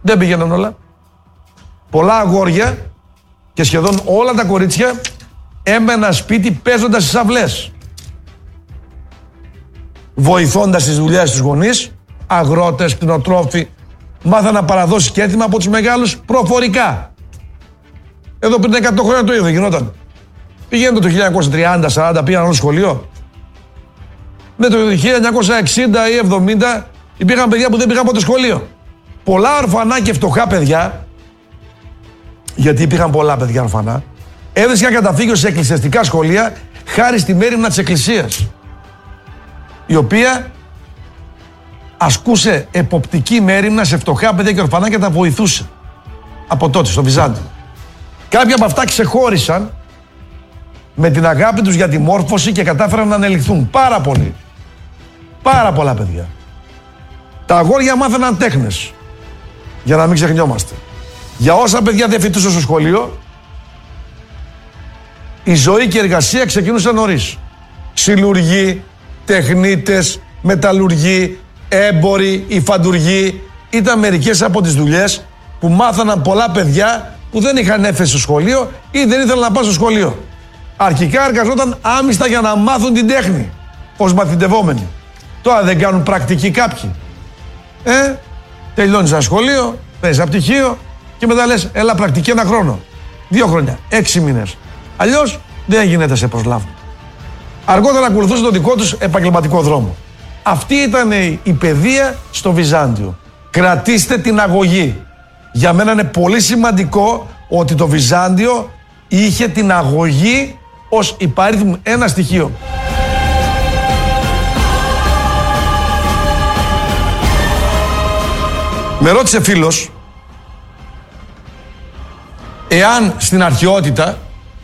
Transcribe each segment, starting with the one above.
Δεν πήγαιναν όλα. Πολλά αγόρια και σχεδόν όλα τα κορίτσια έμεναν σπίτι παίζοντας στις αυλές. Βοηθώντας τις δουλειές τους γονείς, αγρότες, κτηνοτρόφοι, μάθανε παραδόσεις και έθιμα από τους μεγάλους προφορικά. Εδώ πριν 100 χρόνια το ίδιο γινόταν. Πηγαίνετε το 1930-40, πήγαν όλο σχολείο. Με το 1960 ή 70 υπήρχαν παιδιά που δεν πήγαν ποτέ σχολείο. Πολλά ορφανά και φτωχά παιδιά, γιατί υπήρχαν πολλά παιδιά ορφανά, έβρισκαν καταφύγιο σε εκκλησιαστικά σχολεία χάρη στη μέριμνα της Εκκλησίας, η οποία ασκούσε εποπτική μέριμνα σε φτωχά παιδιά και ορφανά και τα βοηθούσε από τότε στο Βυζάντιο. Κάποια από αυτά ξεχώρισαν με την αγάπη τους για τη μόρφωση και κατάφεραν να ανελιχθούν πάρα πολύ. Πάρα πολλά παιδιά. Τα αγόρια μάθαιναν τέχνες, για να μην ξεχνιόμαστε. Για όσα παιδιά δεν φοιτούσαν στο σχολείο, η ζωή και η εργασία ξεκινούσαν νωρίς. Ξυλουργοί, τεχνίτες, μεταλλουργοί, έμποροι, υφαντουργοί, ήταν μερικές από τις δουλειές που μάθαναν πολλά παιδιά που δεν είχαν έφεση στο σχολείο ή δεν ήθελαν να πάνε στο σχολείο. Αρχικά εργαζόταν άμυστα για να μάθουν την τέχνη, ως μαθητευόμενοι. Τώρα δεν κάνουν πρακτική κάποιοι. Τελειώνεις ένα σχολείο, παίρνεις ένα πτυχίο και μετά λες έλα πρακτική 1 χρόνο, 2 χρόνια, 6 μήνες. Αλλιώς δεν γίνεται σε προσλάβουν. Αργότερα ακολουθούσε τον δικό τους επαγγελματικό δρόμο. Αυτή ήταν η παιδεία στο Βυζάντιο. Κρατήστε την αγωγή. Για μένα είναι πολύ σημαντικό ότι το Βυζάντιο είχε την αγωγή ως υπαρίθμο ένα στοιχείο. Με ρώτησε φίλος εάν στην αρχαιότητα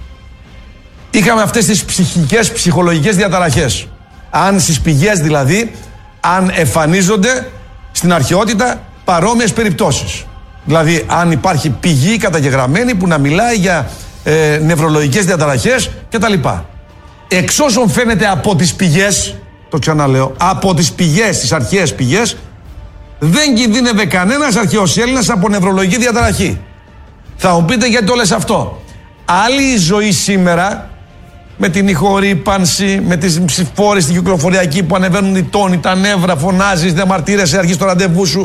είχαμε αυτές τις ψυχικές, ψυχολογικές διαταραχές. Αν στις πηγές δηλαδή, αν εμφανίζονται στην αρχαιότητα παρόμοιες περιπτώσεις. Δηλαδή αν υπάρχει πηγή καταγεγραμμένη που να μιλάει για νευρολογικές διαταραχές κτλ. Εξ όσων φαίνεται από τις πηγές, το ξαναλέω, από τις πηγές, τις αρχαίες πηγές, δεν κινδύνευε κανένας αρχαίος Έλληνας από νευρολογική διαταραχή. Θα μου πείτε γιατί το λες αυτό. Άλλη η ζωή σήμερα, με την ηχορύπανση, με τις ψηφόρες στην κυκλοφοριακή που ανεβαίνουν οι τόνοι, τα νεύρα, φωνάζεις, διαμαρτύρεσαι, αρχίζεις το ραντεβού σου,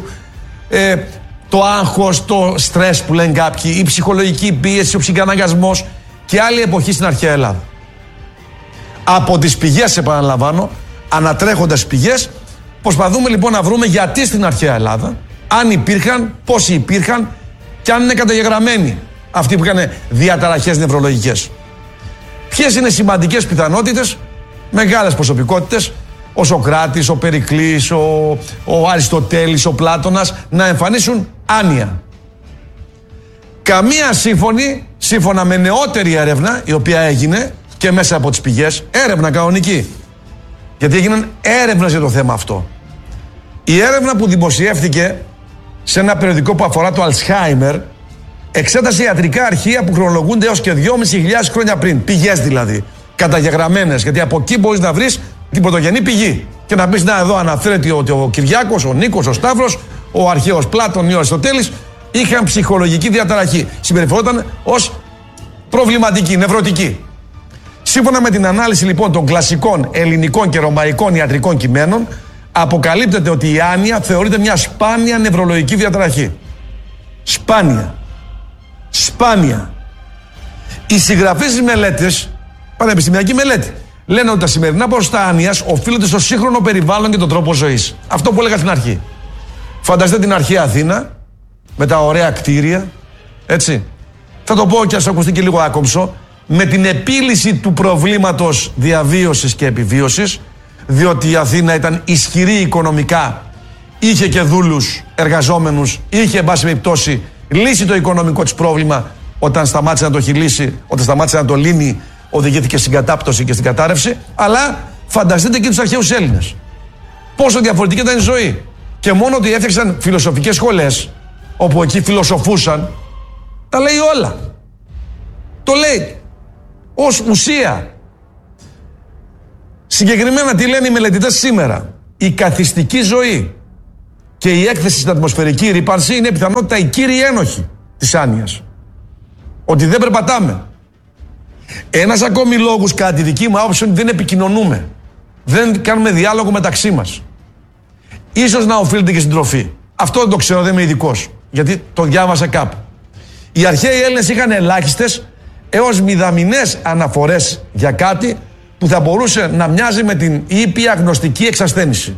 το άγχος, το στρες που λένε κάποιοι, η ψυχολογική πίεση, ο ψυχαναγκασμός και άλλη εποχή στην αρχαία Ελλάδα. Από τις πηγές, επαναλαμβάνω, ανατρέχοντας πηγές, προσπαθούμε λοιπόν να βρούμε γιατί στην αρχαία Ελλάδα, αν υπήρχαν, πόσοι υπήρχαν και αν είναι καταγεγραμμένοι αυτοί που είχαν διαταραχές νευρολογικές. Ποιες είναι σημαντικές πιθανότητες, μεγάλες προσωπικότητες, ο Σωκράτης, ο Περικλής, ο Αριστοτέλης, ο Πλάτωνας, να εμφανίσουν άνοια. Καμία σύμφωνη, σύμφωνα με νεότερη έρευνα, η οποία έγινε και μέσα από τις πηγές, έρευνα κανονική. Γιατί έγιναν έρευνες για το θέμα αυτό. Η έρευνα που δημοσιεύτηκε σε ένα περιοδικό που αφορά το Αλτσχάιμερ εξέτασε ιατρικά αρχεία που χρονολογούνται έως και 2.500 χρόνια πριν. Πηγές δηλαδή, καταγεγραμμένες, γιατί από εκεί μπορείς να βρεις την πρωτογενή πηγή. Και να πεις, να εδώ αναφέρεται ότι ο Κυριάκος, ο Νίκος, ο Σταύρος, ο αρχαίος Πλάτων ή ο Αριστοτέλης είχαν ψυχολογική διαταραχή. Συμπεριφερόταν ως προβληματική, νευρωτική. Σύμφωνα με την ανάλυση λοιπόν των κλασικών ελληνικών και ρωμαϊκών ιατρικών κειμένων, αποκαλύπτεται ότι η άνοια θεωρείται μια σπάνια νευρολογική διαταραχή. Σπάνια. Σπάνια. Οι συγγραφείς της μελέτης, πανεπιστημιακή μελέτη, λένε ότι τα σημερινά ποσοστά άνοιας οφείλονται στο σύγχρονο περιβάλλον και τον τρόπο ζωής. Αυτό που έλεγα στην αρχή. Φανταστείτε την αρχαία Αθήνα, με τα ωραία κτίρια, έτσι. Θα το πω και ας ακουστεί και λίγο άκομψο, με την επίλυση του προβλήματος διαβίωσης και επιβίωσης, διότι η Αθήνα ήταν ισχυρή οικονομικά, είχε και δούλους, εργαζόμενους, είχε εν πάση περιπτώσει λύσει το οικονομικό της πρόβλημα όταν σταμάτησε να το έχει λύσει, όταν σταμάτησε να το λύνει, οδηγήθηκε στην κατάπτωση και στην κατάρρευση. Αλλά φανταστείτε και τους αρχαίους Έλληνες. Πόσο διαφορετική ήταν η ζωή. Και μόνο ότι έφτιαξαν φιλοσοφικές σχολές, όπου εκεί φιλοσοφούσαν, τα λέει όλα. Το λέει ως ουσία. Συγκεκριμένα τι λένε οι μελετητές σήμερα. Η καθιστική ζωή και η έκθεση στην ατμοσφαιρική ρύπανση είναι πιθανότητα η κύρια ένοχη της άνοιας. Ότι δεν περπατάμε. Ένας ακόμη λόγος, κατά τη δική μου άποψη, είναι ότι δεν επικοινωνούμε. Δεν κάνουμε διάλογο μεταξύ μας. Ίσως να οφείλεται και στην τροφή. Αυτό δεν το ξέρω, δεν είμαι ειδικός, γιατί το διάβασα κάπου. Οι αρχαίοι Έλληνες είχαν ελάχιστες έως μηδαμινές αναφορές για κάτι που θα μπορούσε να μοιάζει με την ήπια γνωστική εξασθένηση.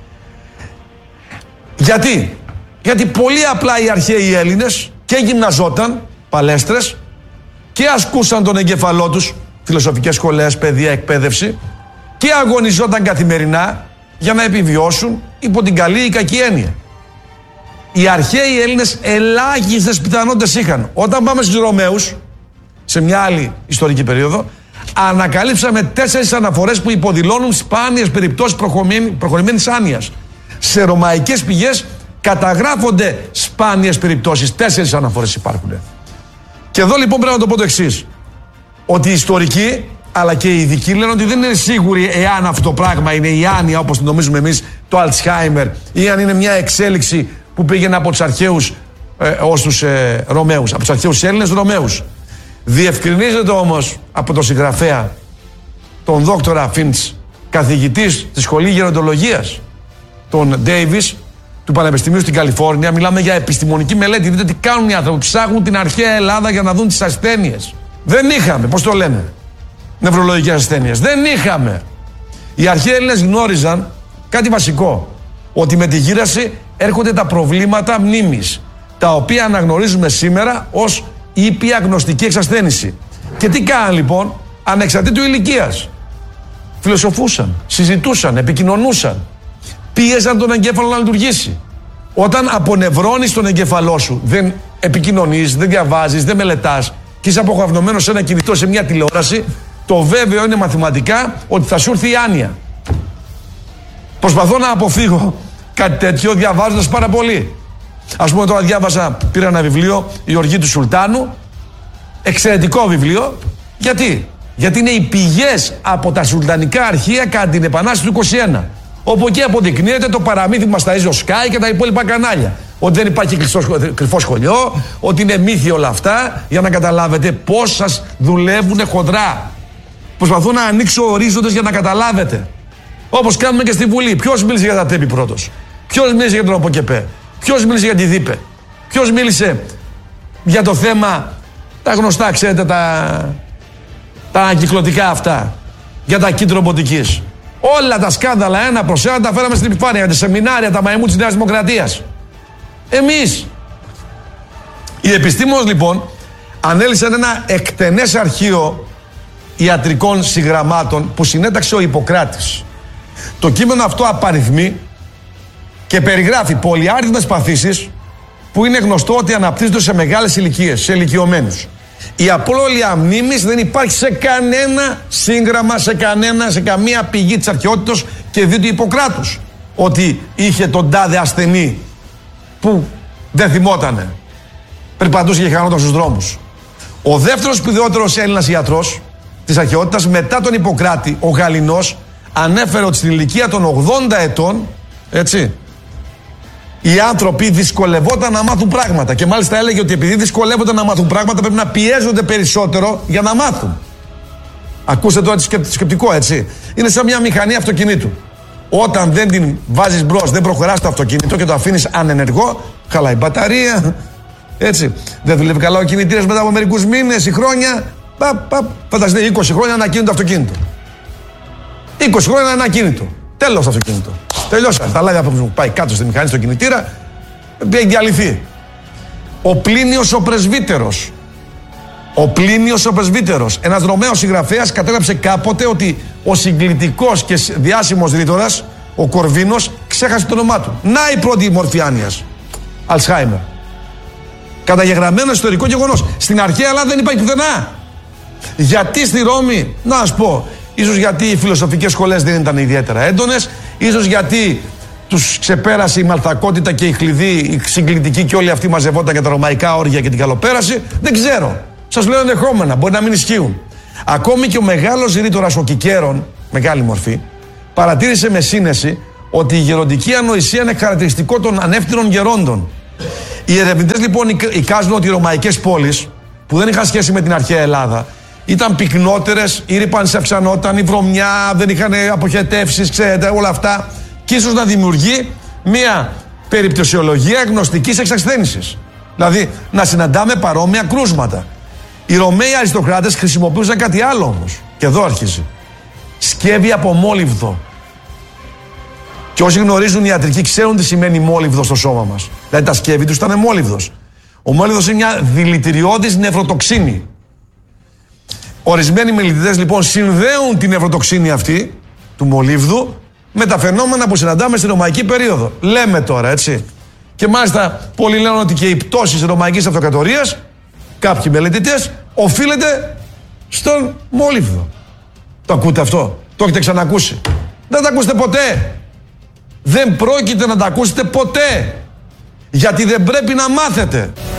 Γιατί πολύ απλά οι αρχαίοι Έλληνες και γυμναζόταν, παλέστρες, και ασκούσαν τον εγκέφαλό τους, φιλοσοφικές σχολές, παιδεία, εκπαίδευση, και αγωνιζόταν καθημερινά για να επιβιώσουν υπό την καλή ή κακή έννοια. Οι αρχαίοι Έλληνες ελάχιστες πιθανότητες είχαν. Όταν πάμε στους Ρωμαίους, σε μια άλλη ιστορική περίοδο, ανακαλύψαμε 4 αναφορές που υποδηλώνουν σπάνιες περιπτώσεις προχωρημένης άνοιας. Σε ρωμαϊκές πηγές καταγράφονται σπάνιες περιπτώσεις. 4 αναφορές υπάρχουν. Και εδώ λοιπόν πρέπει να το πω το εξής. Ότι οι ιστορικοί αλλά και οι ειδικοί λένε ότι δεν είναι σίγουροι εάν αυτό το πράγμα είναι η άνοια όπως την νομίζουμε εμείς, το Αλτσχάιμερ, ή αν είναι μια εξέλιξη που πήγαινε από τους αρχαίους ως τους Ρωμαίους, από τους αρχαίους Έλληνες Ρωμαίους. Διευκρινίζεται όμως από τον συγγραφέα, τον δόκτορα Φίντς, καθηγητής της Σχολή Γεροντολογίας, τον Ντέιβις, του Πανεπιστημίου στην Καλιφόρνια. Μιλάμε για επιστημονική μελέτη. Δείτε τι κάνουν οι άνθρωποι. Ψάχνουν την αρχαία Ελλάδα για να δουν τις ασθένειες. Δεν είχαμε, πώς το λένε, νευρολογικές ασθένειες. Δεν είχαμε. Οι αρχαίοι Έλληνες γνώριζαν κάτι βασικό. Ότι με τη γύραση έρχονται τα προβλήματα μνήμης, τα οποία αναγνωρίζουμε σήμερα ως ήπια γνωστική εξασθένηση. Και τι κάναν λοιπόν, ανεξαρτήτου ηλικίας? Φιλοσοφούσαν, συζητούσαν, επικοινωνούσαν. Πίεζαν τον εγκέφαλο να λειτουργήσει. Όταν απονευρώνεις τον εγκέφαλό σου, δεν επικοινωνείς, δεν διαβάζεις, δεν μελετάς και είσαι αποχαυνομένος σε ένα κινητό, σε μια τηλεόραση, το βέβαιο είναι μαθηματικά ότι θα σου έρθει η άνοια. Προσπαθώ να αποφύγω κάτι τέτοιο διαβάζοντας πάρα πολύ. Ας πούμε, τώρα πήρα ένα βιβλίο, Η Οργή του Σουλτάνου, εξαιρετικό βιβλίο. Γιατί είναι οι πηγές από τα σουλτανικά αρχεία κατά την Επανάσταση του 21. Όπου εκεί αποδεικνύεται το παραμύθι που μας ταΐζει ο Sky και τα υπόλοιπα κανάλια. Ότι δεν υπάρχει κρυφό σχολείο, ότι είναι μύθι όλα αυτά, για να καταλάβετε πώς σας δουλεύουν χοντρά. Προσπαθώ να ανοίξω ορίζοντες για να καταλάβετε. Όπως κάνουμε και στη Βουλή. Ποιος μίλησε για τα ΤΕΠΗ πρώτος? Ποιος μίλησε για τον ΟΠΟΚΕΠΕ? Ποιος μίλησε για τη ΔΥΠΕ? Ποιος μίλησε για το θέμα, τα γνωστά ξέρετε, τα ανακυκλωτικά αυτά, για τα kit ρομποτικής? Όλα τα σκάνδαλα ένα προς ένα τα φέραμε στην επιφάνεια, για τα σεμινάρια, τα μαϊμού της Νέας Δημοκρατίας. Εμείς. Οι επιστήμονες λοιπόν ανέλυσαν ένα εκτενές αρχείο ιατρικών συγγραμμάτων που συνέταξε ο Ιπποκράτης. Το κείμενο αυτό απαριθμεί και περιγράφει πολυάριθμες παθήσεις που είναι γνωστό ότι αναπτύσσονται σε μεγάλες ηλικίες, σε ηλικιωμένους. Η απώλεια μνήμης δεν υπάρχει σε κανένα σύγγραμμα, σε καμία πηγή της αρχαιότητας και δι' του Ιπποκράτους ότι είχε τον τάδε ασθενή που δεν θυμότανε, περπατούσε και χανόταν στους δρόμους. Ο δεύτερος σπουδαιότερος Έλληνας ιατρός της αρχαιότητας μετά τον Ιπποκράτη, ο Γαληνός, ανέφερε ότι στην ηλικία των 80 ετών, έτσι, οι άνθρωποι δυσκολευόταν να μάθουν πράγματα. Και μάλιστα έλεγε ότι επειδή δυσκολεύονται να μάθουν πράγματα, πρέπει να πιέζονται περισσότερο για να μάθουν. Ακούστε τώρα σκεπτικό, έτσι. Είναι σαν μια μηχανή αυτοκινήτου. Όταν δεν την βάζεις μπρος, δεν προχωράς το αυτοκίνητο και το αφήνεις ανενεργό, χαλάει η μπαταρία. Έτσι. Δεν δουλεύει καλά ο κινητήρας μετά από μερικούς μήνες ή χρόνια. Φανταστείτε, 20 χρόνια ένα ακίνητο αυτοκίνητο. 20 χρόνια ένα ακίνητο. Τέλος το αυτοκίνητο. Τελειώσαν. Τα λάδια που πάει κάτω στη μηχανή, στον κινητήρα, έχει διαλυθεί. Ο Πλίνιος ο Πρεσβύτερος, ένας Ρωμαίος συγγραφέας, κατέγραψε κάποτε ότι ο συγκλητικός και διάσημος ρήτορας, ο Κορβίνος, ξέχασε το όνομά του. Να η πρώτη μορφή άνοιας. Αλτσχάιμερ. Καταγεγραμμένο ιστορικό γεγονός. Στην αρχαία Ελλάδα δεν υπάρχει πουθενά. Γιατί στη Ρώμη? Να σας πω. Ίσως γιατί οι φιλοσοφικές σχολές δεν ήταν ιδιαίτερα έντονες, ίσως γιατί τους ξεπέρασε η μαλθακότητα και η χλειδί, η συγκλητική και όλοι αυτοί μαζευόταν για τα ρωμαϊκά όργια και την καλοπέραση. Δεν ξέρω. Σας λέω ενδεχόμενα, μπορεί να μην ισχύουν. Ακόμη και ο μεγάλος ρήτορας ο Κικέρον, μεγάλη μορφή, παρατήρησε με σύνεση ότι η γεροντική ανοησία είναι χαρακτηριστικό των ανεύθυνων γερόντων. Οι ερευνητές λοιπόν εικάζουν ότι οι ρωμαϊκές πόλεις, που δεν είχαν σχέση με την αρχαία Ελλάδα, ήταν πυκνότερες, η ρήπανση αυξανόταν, η βρωμιά, δεν είχαν αποχετεύσεις, ξέρετε, όλα αυτά. Και ίσως να δημιουργεί μια περιπτωσιολογία γνωστικής εξασθένησης. Δηλαδή να συναντάμε παρόμοια κρούσματα. Οι Ρωμαίοι αριστοκράτες χρησιμοποιούσαν κάτι άλλο όμως. Και εδώ αρχίζει. Σκεύη από μόλιβδο. Και όσοι γνωρίζουν ιατρική ξέρουν τι σημαίνει μόλιβδο στο σώμα μας. Δηλαδή τα σκεύη τους ήταν μόλιβδος. Ο μόλιβδος είναι μια δηλητηριώδης νευροτοξίνη. Ορισμένοι μελετητές λοιπόν συνδέουν την νευροτοξίνη αυτή του μολύβδου με τα φαινόμενα που συναντάμε στη ρωμαϊκή περίοδο. Λέμε τώρα, έτσι. Και μάλιστα πολλοί λένε ότι και η πτώση της ρωμαϊκής αυτοκρατορίας, κάποιοι μελετητές, οφείλεται στον μόλιβδο. Το ακούτε αυτό? Το έχετε ξανακούσει? Δεν τα ακούσετε ποτέ. Δεν πρόκειται να τα ακούσετε ποτέ. Γιατί δεν πρέπει να μάθετε.